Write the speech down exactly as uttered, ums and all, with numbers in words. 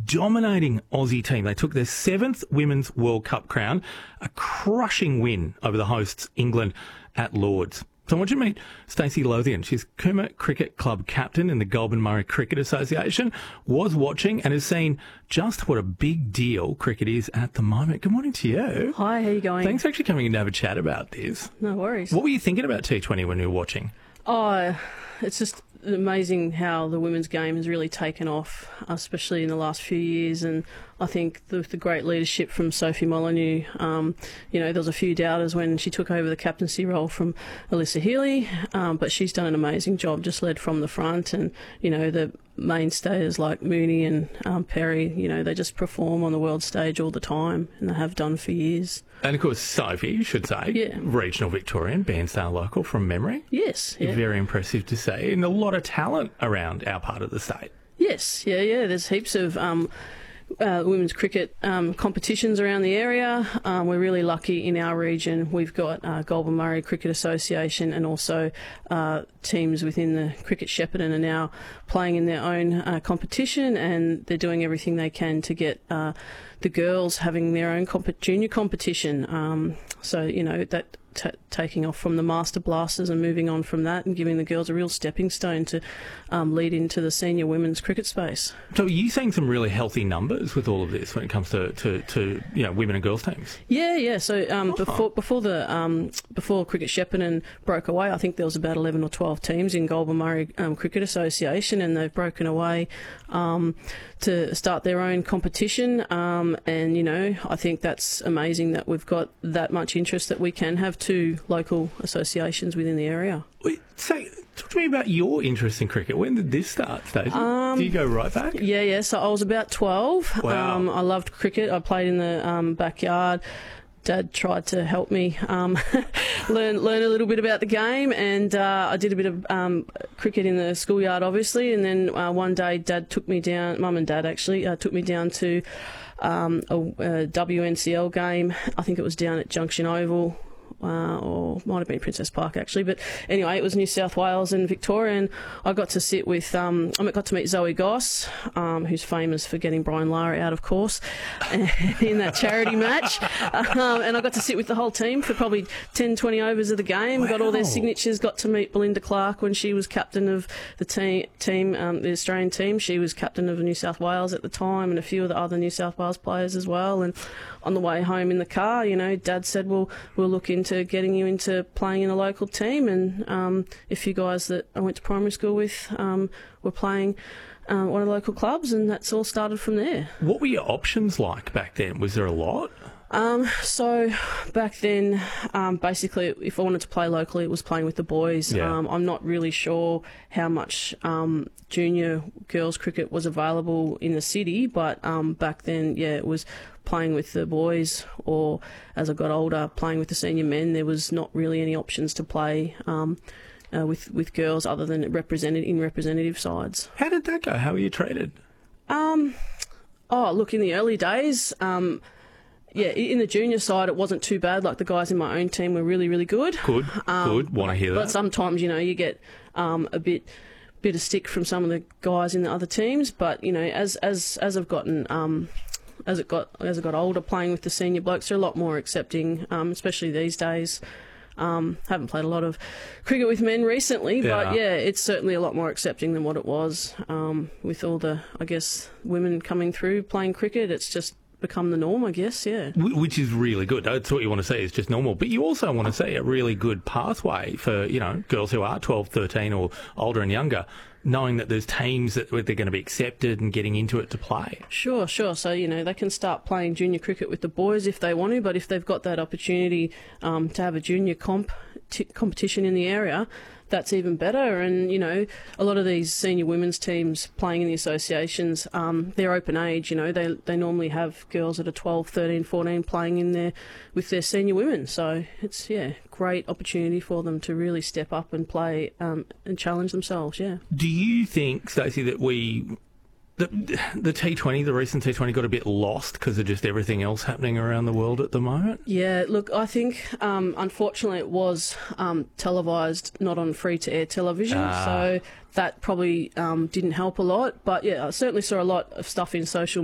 dominating Aussie team. They took their seventh Women's World Cup crown, a crushing win over the hosts England at Lords. So I want you to meet Stacey Lothian. She's Cooma Cricket Club captain in the Goulburn Murray Cricket Association, was watching and has seen just what a big deal cricket is at the moment. Good morning to you. Hi, how are you going? Thanks for actually coming in to have a chat about this. No worries. What were you thinking about T twenty when you were watching? Oh, it's just amazing how the women's game has really taken off, especially in the last few years. And I think the, the great leadership from Sophie Molyneux, um, you know, there was a few doubters when she took over the captaincy role from Alyssa Healy, um, but she's done an amazing job, just led from the front. And, you know, the mainstays like Mooney and um, Perry, you know, they just perform on the world stage all the time, and they have done for years. And of course, Sophie, you should say, yeah. regional Victorian, Bairnsdale local from memory. Yes. Yeah. Very impressive to see, and a lot of talent around our part of the state. Yes, yeah, yeah. There's heaps of um, uh, women's cricket um, competitions around the area. Um, we're really lucky in our region. We've got uh, Goulburn Murray Cricket Association, and also uh, teams within the Cricket Shepparton are now playing in their own uh, competition, and they're doing everything they can to get uh, the girls having their own comp- junior competition. Um, so, you know, that t- taking off from the Master Blasters and moving on from that and giving the girls a real stepping stone to um, lead into the senior women's cricket space. So are you seeing some really healthy numbers with all of this when it comes to, to, to you know, women and girls teams? Yeah, yeah. So um, oh. before before the um, before Cricket Shepparton broke away, I think there was about eleven or twelve teams in Goulburn Murray um, Cricket Association, and they've broken away um, to start their own competition. Um, and, you know, I think that's amazing that we've got that much interest that we can have two local associations within the area. So, talk to me about your interest in cricket. When did this start, Stacey? Um, Do you go right back? Yeah, yeah. So I was about twelve. Wow. Um, I loved cricket. I played in the um, backyard. Dad tried to help me um, learn learn a little bit about the game, and uh, I did a bit of um, cricket in the schoolyard, obviously. And then uh, one day, Dad took me down. Mum and Dad actually uh, took me down to um, a, a W N C L game. I think it was down at Junction Oval. Uh, or might have been Princess Park actually, but anyway, it was New South Wales and Victoria, and I got to sit with, um, I got to meet Zoe Goss, um, who's famous for getting Brian Lara out, of course, in that charity match, um, and I got to sit with the whole team for probably ten, twenty overs of the game. Wow. Got all their signatures. Got to meet Belinda Clark when she was captain of the team, team um, the Australian team. She was captain of New South Wales at the time, and a few of the other New South Wales players as well. And on the way home in the car, you know, Dad said, well, we'll look into getting you into playing in a local team. And um, a few guys that I went to primary school with um, were playing uh, one of the local clubs, and that's all started from there. What were your options like back then? Was there a lot? Um, so back then, um, basically, if I wanted to play locally, it was playing with the boys. Yeah. Um, I'm not really sure how much um, junior girls cricket was available in the city, but um, back then, yeah, it was playing with the boys, or as I got older, playing with the senior men. There was not really any options to play um, uh, with with girls other than represented in representative sides. How did that go? How were you treated? Um, oh, look, in the early days. Um, Yeah, in the junior side, it wasn't too bad. Like, the guys in my own team were really, really good. Good, um, good. Want to hear that. But sometimes, you know, you get um, a bit bit of stick from some of the guys in the other teams. But, you know, as as as I've gotten um, as it got as I got older, playing with the senior blokes, they're a lot more accepting, um, especially these days. Um, haven't played a lot of cricket with men recently, Yeah. but yeah, it's certainly a lot more accepting than what it was um, with all the, I guess, women coming through playing cricket. It's just become the norm, I guess, yeah. Which is really good. That's what you want to see, is just normal. But you also want to see a really good pathway for, you know, girls who are twelve, thirteen or older and younger, knowing that there's teams that they're going to be accepted and getting into it to play. Sure, sure. So, you know, they can start playing junior cricket with the boys if they want to, but if they've got that opportunity um, to have a junior comp t- competition in the area, that's even better. And, you know, a lot of these senior women's teams playing in the associations, um, they're open age, you know, they they normally have girls that are twelve, thirteen, fourteen playing in there with their senior women. So it's, yeah, great opportunity for them to really step up and play um, and challenge themselves, yeah. Do you think, Stacey, that we... The, the T twenty, the recent T twenty, got a bit lost because of just everything else happening around the world at the moment? Yeah, look, I think, um, unfortunately, it was um, televised, not on free-to-air television, Ah. so that probably um, didn't help a lot. But, yeah, I certainly saw a lot of stuff in social